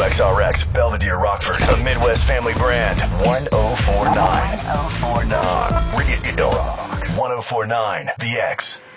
WXRX, Belvedere, Rockford, a Midwest family brand. 1049. 1049. Radio Rock. 1049 VX.